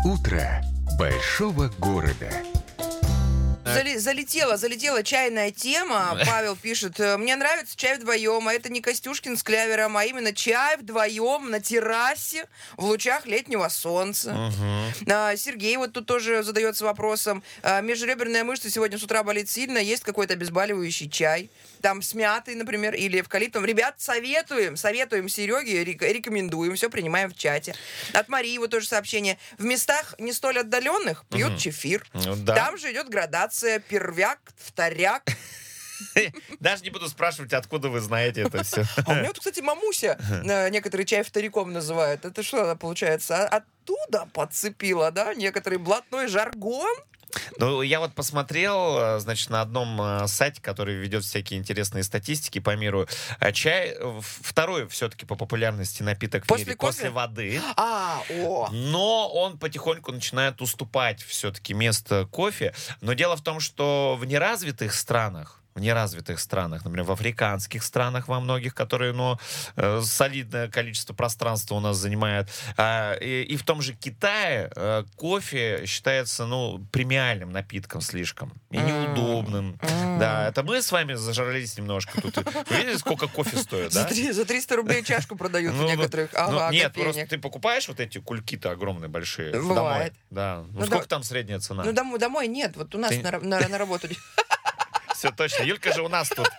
Утро большого города. Залетела чайная тема. Павел пишет: мне нравится чай вдвоем, а это не Костюшкин с Клевером, а именно чай вдвоем на террасе в лучах летнего солнца. Сергей вот тут тоже задается вопросом: межреберная мышца сегодня с утра болит сильно, есть какой-то обезболивающий чай? Там с мятой, например, или эвкалиптом. Ребят, советуем Сереге, рекомендуем, все принимаем в чате. От Марии вот тоже сообщение: в местах не столь отдаленных пьют чефир. Да. Там же идет градация первяк, вторяк. Даже не буду спрашивать, откуда вы знаете это все. А у меня вот, кстати, мамуся некоторые чай вторяком называют. Это что она, получается, оттуда подцепила, да? Некоторый блатной жаргон? Ну, я вот посмотрел, значит, на одном сайте, который ведет всякие интересные статистики по миру. Чай второй все-таки по популярности напиток в мире после воды. Но он потихоньку начинает уступать все-таки место кофе. Но дело в том, что в неразвитых странах, например, в африканских странах во многих, которые, солидное количество пространства у нас занимают, и в том же Китае кофе считается, премиальным напитком слишком и неудобным. Да, это мы с вами зажрались немножко тут. Вы видели, сколько кофе стоит, да? За 300 рублей чашку продают в некоторых нет, кофейнях. просто ты покупаешь вот эти кульки-то огромные, большие Бывает. домой. Да. Сколько там средняя цена? Домой нет, вот у нас на работу. Все точно. Юлька же у нас тут.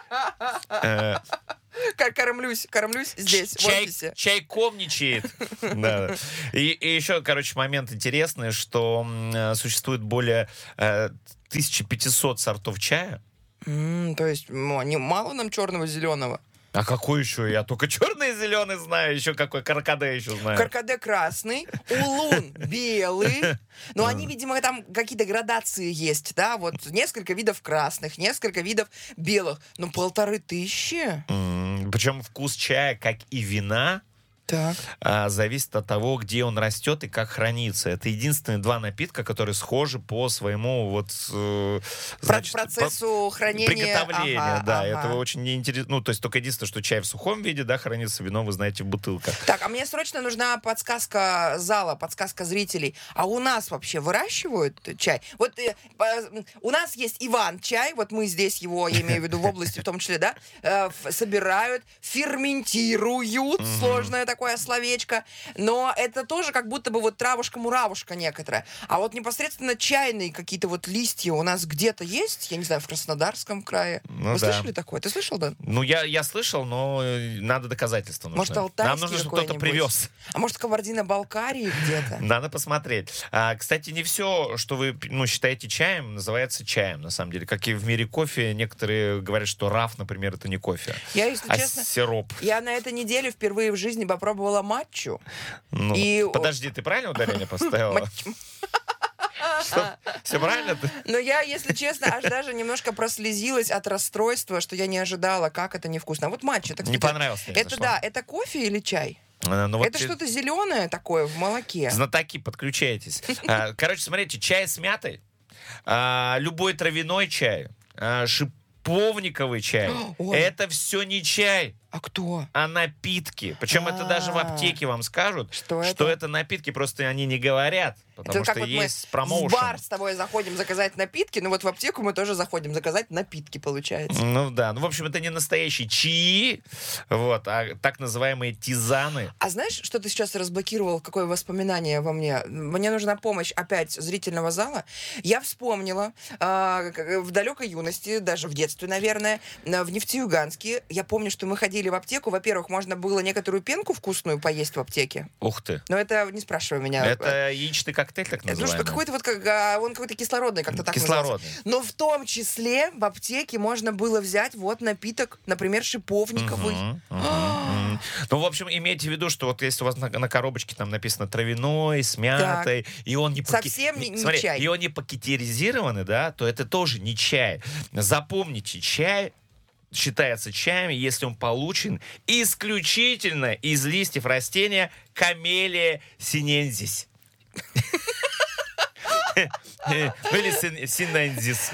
Кормлюсь здесь, в офисе. Чайковничает. Да. И еще, момент интересный, что существует более 1500 сортов чая. То есть мало нам черного, зеленого. А какой еще? Я только черный и зеленый знаю. Еще какой? Каркаде еще знаю. Каркаде красный, улун белый. Но они, видимо, там какие-то градации есть, да? Вот несколько видов красных, несколько видов белых. 1500. Причем вкус чая, как и вина, зависит от того, где он растет и как хранится. Это единственные два напитка, которые схожи по своему процессу хранения. Приготовления, этого очень неинтересно. То есть только единственное, что чай в сухом виде, хранится, вино, вы знаете, в бутылках. Так, а мне срочно нужна подсказка зала, подсказка зрителей. А у нас вообще выращивают чай? Вот у нас есть Иван-чай, вот мы здесь его, я имею в виду в области в том числе, собирают, ферментируют, сложное такое словечко, но это тоже как будто бы травушка-муравушка некоторая. А вот непосредственно чайные какие-то листья у нас где-то есть, я не знаю, в Краснодарском крае. Вы слышали такое? Ты слышал, да? Я слышал, но надо доказательства нужны. Может, алтайский нам нужно, чтобы кто-то привез. А может, Кабардино-Балкарии где-то? Надо посмотреть. Кстати, не все, что вы считаете чаем, называется чаем, на самом деле. Как и в мире кофе, некоторые говорят, что раф, например, это не кофе, честно, сироп. Я на этой неделе впервые в жизни попробовала матчу. Подожди, ты правильно ударение поставила? Все правильно? Но я, если честно, аж даже немножко прослезилась от расстройства, что я не ожидала, как это невкусно. А вот матча. Не понравилось. Это кофе или чай? Это что-то зеленое такое в молоке. Знатоки, подключайтесь. Смотрите, чай с мятой, любой травяной чай, шиповниковый чай. Это все не чай. А кто? А напитки. Причем это даже в аптеке вам скажут, что это напитки, просто они не говорят. Потому что есть промоушен. В бар с тобой заходим заказать напитки, в аптеку мы тоже заходим заказать напитки, получается. В общем, это не настоящие чаи, а так называемые тизаны. А знаешь, что ты сейчас разблокировал, какое воспоминание во мне? Мне нужна помощь опять зрительного зала. Я вспомнила в далекой юности, даже в детстве, наверное, в Нефтеюганске, я помню, что мы ходили в аптеку. Во-первых, можно было некоторую пенку вкусную поесть в аптеке. Ух ты. Но это не спрашивай меня. Это яичный коктейль, так называемый. Какой-то он какой-то кисложный, как-то так кислородный. назывался. Но в том числе в аптеке можно было взять напиток, например, шиповниковый. В общем, имейте в виду, что если у вас на коробочке там написано травяной, с мятой, и он не совсем не чай. И он не пакетизированный, то это тоже не чай. Запомните, чай считается чаем, если он получен исключительно из листьев растения Камелия синензис. Ну или синензис.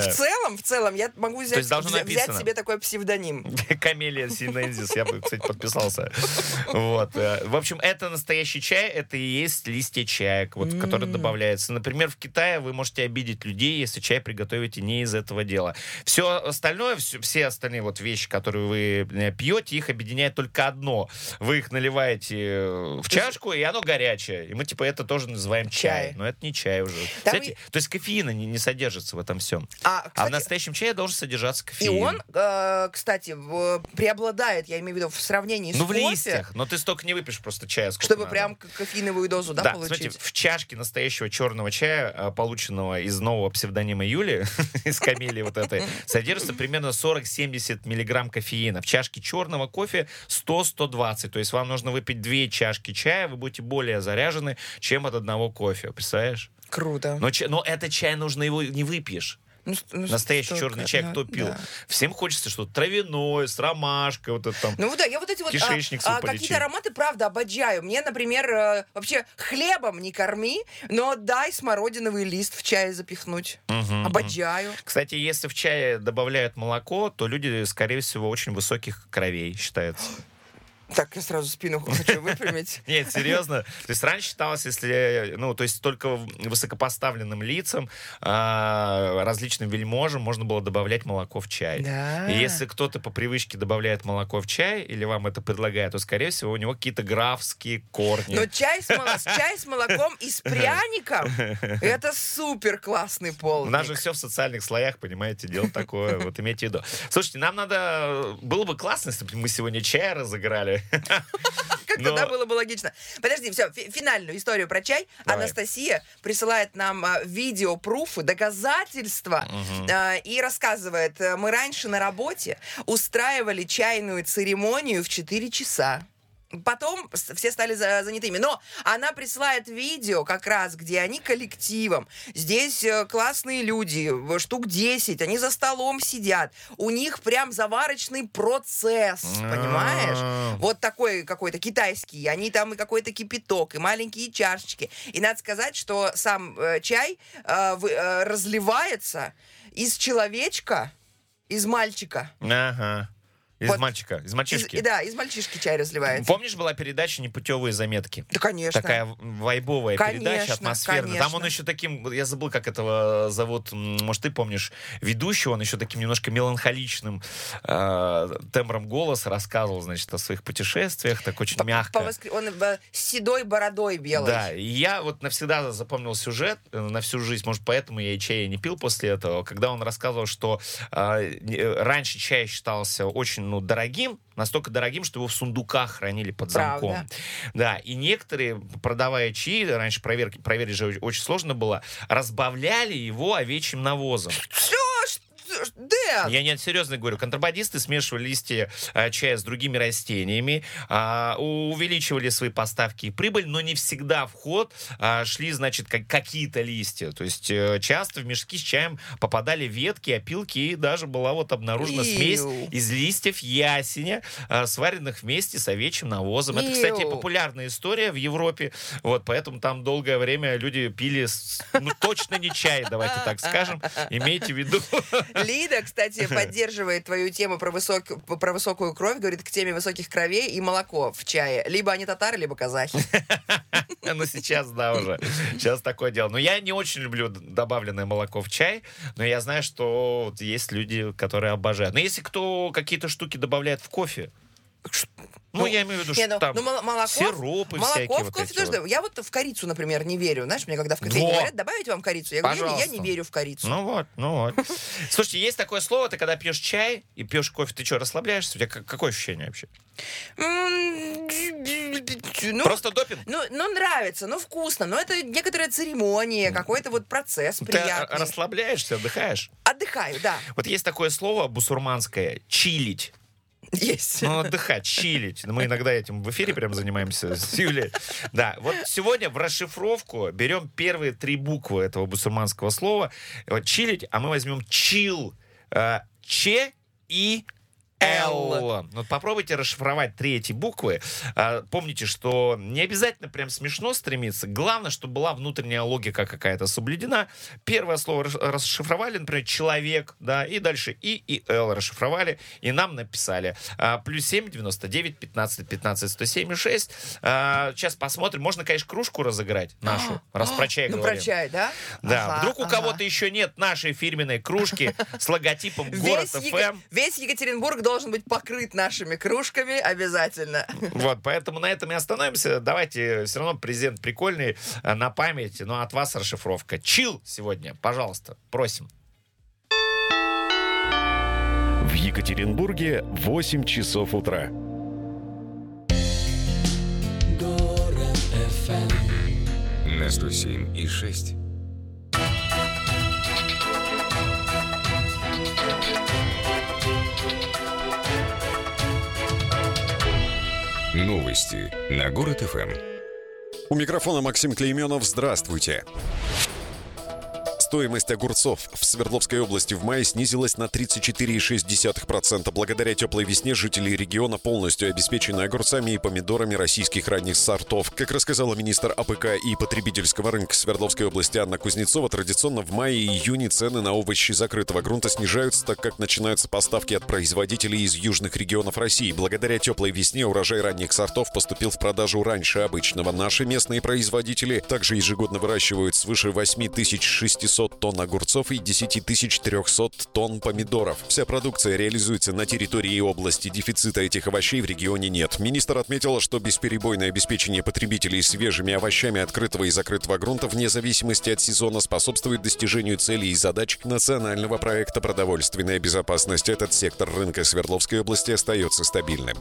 В целом, я могу взять себе такой псевдоним. Камелия синензис, я бы, кстати, подписался. Вот. В общем, это настоящий чай, это и есть листья чая, вот, который добавляется. Например, в Китае вы можете обидеть людей, если чай приготовите не из этого дела. Все остальное, все остальные вот вещи, которые вы пьете, их объединяет только одно. Вы их наливаете в чашку, и оно горячее. И мы, типа, это тоже называем чай. Но это не чай уже. Кстати, то есть кофеина не содержится в этом всем. А в настоящем чае должен содержаться кофеин. И он, кстати, преобладает, я имею в виду, в сравнении с кофе. В листьях. Но ты столько не выпьешь просто чая, сколько чтобы надо. Прям кофеиновую дозу, да, получить? Смотрите, в чашке настоящего черного чая, полученного из нового псевдонима Юли, из камелии вот этой, содержится примерно 40-70 миллиграмм кофеина. В чашке черного кофе 100-120. То есть вам нужно выпить 2 чашки чая, вы будете более заряжены, чем от одного кофе. Представляешь? Круто. Но этот чай нужно, его не выпьешь. Настоящий черный чай, кто пил? Да. Всем хочется что-то травяное, с ромашкой, вот это там. Я вот эти вот какие-то ароматы, правда, обожаю. Мне, например, вообще хлебом не корми, но дай смородиновый лист в чай запихнуть. Обожаю. Кстати, если в чае добавляют молоко, то люди, скорее всего, очень высоких кровей считаются. Так, я сразу спину хочу выпрямить. Нет, серьезно. То есть раньше считалось, если, только высокопоставленным лицам, различным вельможам можно было добавлять молоко в чай. Да. И если кто-то по привычке добавляет молоко в чай, или вам это предлагает, то, скорее всего, у него какие-то графские корни. Но чай с молоком и с пряником — это супер классный полдник. У нас же все в социальных слоях, понимаете, дело такое. Вот имейте в виду. Слушайте, нам надо... Было бы классно, если бы мы сегодня чай разыграли. Как-то, да, было бы логично. Подожди, все, финальную историю про чай. Давай. Анастасия присылает нам видео-пруфы, доказательства, и рассказывает, мы раньше на работе устраивали чайную церемонию в 4 часа. Потом все стали занятыми. Но она присылает видео как раз, где они коллективом. Здесь классные люди, штук 10. Они за столом сидят. У них прям заварочный процесс, понимаешь? Вот такой какой-то китайский. Они там и какой-то кипяток, и маленькие чашечки. И надо сказать, что сам чай разливается из человечка, из мальчика. Ага. Из мальчишки. Из мальчишки чай разливается. Помнишь, была передача «Непутевые заметки»? Да, конечно. Такая вайбовая передача, атмосферная. Конечно. Там он еще таким, я забыл, как этого зовут, может, ты помнишь, ведущего, он еще таким немножко меланхоличным тембром голоса рассказывал, значит, о своих путешествиях, так очень мягко. Он с седой бородой белой. Да, и я вот навсегда запомнил сюжет, на всю жизнь, может, поэтому я и чая не пил после этого, когда он рассказывал, что раньше чай считался очень дорогим, настолько дорогим, что его в сундуках хранили под замком. Правда. Да, и некоторые, продавая чаи, раньше проверить же очень сложно было, разбавляли его овечьим навозом. Дэн! Я не серьезно говорю. Контрабандисты смешивали листья чая с другими растениями, увеличивали свои поставки и прибыль, но не всегда в ход шли, значит, какие-то листья. То есть часто в мешки с чаем попадали ветки, опилки, и даже была вот обнаружена смесь из листьев ясеня, сваренных вместе с овечьим навозом. Это, кстати, популярная история в Европе, вот, поэтому там долгое время люди пили, точно не чай, давайте так скажем, имейте в виду. Лида, кстати, поддерживает твою тему про высокую кровь, говорит, к теме высоких кровей и молоко в чае. Либо они татары, либо казахи. Ну, сейчас, да, уже. Сейчас такое дело. Но я не очень люблю добавленное молоко в чай, но я знаю, что вот есть люди, которые обожают. Но если кто какие-то штуки добавляет в кофе, я имею в виду, что там сиропы всякие. Молоко в кофе тоже. Я вот в корицу, например, не верю. Знаешь, мне когда в кофейне говорят, добавить вам корицу, я говорю, я не верю в корицу. Ну вот. Слушайте, есть такое слово, ты когда пьешь чай и пьешь кофе, ты что, расслабляешься? У тебя какое ощущение вообще? Просто допинг? Нравится, вкусно. Но это некоторая церемония, какой-то вот процесс приятный. Ты расслабляешься, отдыхаешь? Отдыхаю, да. Вот есть такое слово бусурманское — чилить. Есть. Отдыхать, чилить. Мы иногда этим в эфире прям занимаемся с Юлей. Да, вот сегодня в расшифровку берем первые 3 буквы этого бусурманского слова. Вот чилить, а мы возьмем чил. Ч-и-л. Л. Вот попробуйте расшифровать 3 эти буквы. Помните, что не обязательно прям смешно стремиться. Главное, чтобы была внутренняя логика какая-то соблюдена. Первое слово расшифровали, например, человек, да, и дальше и Л расшифровали, и нам написали. +7 99 15 15 107 6. Сейчас посмотрим. Можно, конечно, кружку разыграть нашу, раз про чай говорим. Про чай, да? Да. Вдруг у кого-то еще нет нашей фирменной кружки с логотипом Город ФМ. Весь Екатеринбург должен быть покрыт нашими кружками обязательно. Вот, поэтому на этом и остановимся. Давайте, все равно презент прикольный на память, но от вас расшифровка. Чил сегодня, пожалуйста, просим. В Екатеринбурге 8 часов утра. Город FM на 107,6. Новости на Город ФМ. У микрофона Максим Клейменов. Здравствуйте. Стоимость огурцов в Свердловской области в мае снизилась на 34,6%. Благодаря теплой весне жители региона полностью обеспечены огурцами и помидорами российских ранних сортов. Как рассказала министр АПК и потребительского рынка Свердловской области Анна Кузнецова, традиционно в мае и июне цены на овощи закрытого грунта снижаются, так как начинаются поставки от производителей из южных регионов России. Благодаря теплой весне урожай ранних сортов поступил в продажу раньше обычного. Наши местные производители также ежегодно выращивают свыше 8600 тонн огурцов и 10300 тонн помидоров. Вся продукция реализуется на территории области. Дефицита этих овощей в регионе нет. Министр отметила, что бесперебойное обеспечение потребителей свежими овощами открытого и закрытого грунта вне зависимости от сезона способствует достижению целей и задач национального проекта «Продовольственная безопасность». Этот сектор рынка Свердловской области остается стабильным.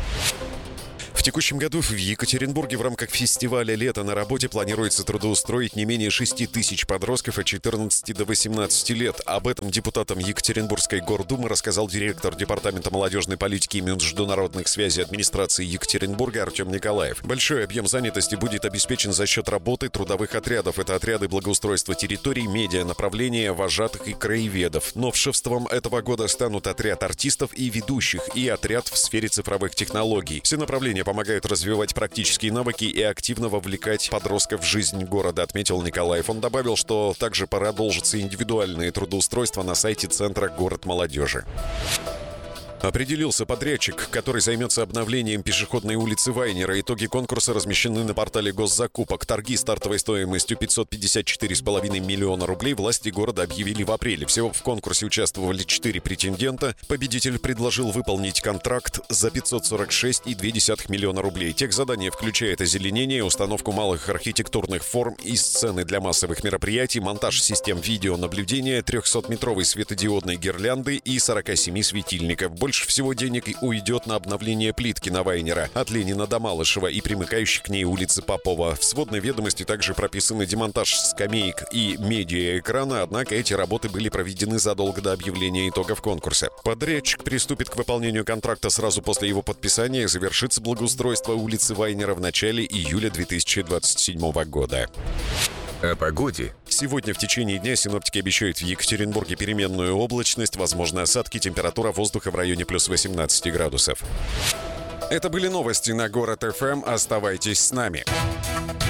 В текущем году в Екатеринбурге в рамках фестиваля «Лето на работе» планируется трудоустроить не менее 6000 подростков от 14 до 18 лет. Об этом депутатам Екатеринбургской гордумы рассказал директор Департамента молодежной политики и международных связей администрации Екатеринбурга Артем Николаев. Большой объем занятости будет обеспечен за счет работы трудовых отрядов. Это отряды благоустройства территорий, медианаправления, вожатых и краеведов. Новшеством этого года станут отряд артистов и ведущих и отряд в сфере цифровых технологий. Все направления помогают развивать практические навыки и активно вовлекать подростков в жизнь города, отметил Николаев. Он добавил, что также продолжатся индивидуальные трудоустройства на сайте Центра «Город молодежи». Определился подрядчик, который займется обновлением пешеходной улицы Вайнера. Итоги конкурса размещены на портале госзакупок. Торги стартовой стоимостью 554,5 миллиона рублей власти города объявили в апреле. Всего в конкурсе участвовали 4 претендента. Победитель предложил выполнить контракт за 546,2 миллиона рублей. Техзадание включает озеленение, установку малых архитектурных форм и сцены для массовых мероприятий, монтаж систем видеонаблюдения, 300-метровой светодиодной гирлянды и 47 светильников. Больше всего денег уйдет на обновление плитки на Вайнера от Ленина до Малышева и примыкающей к ней улицы Попова. В сводной ведомости также прописаны демонтаж скамеек и медиаэкрана, однако эти работы были проведены задолго до объявления итогов конкурса. Подрядчик приступит к выполнению контракта сразу после его подписания и завершится благоустройство улицы Вайнера в начале июля 2027 года. О погоде. Сегодня в течение дня синоптики обещают в Екатеринбурге переменную облачность, возможны осадки, температура воздуха в районе плюс 18 градусов. Это были новости на Город ФМ. Оставайтесь с нами.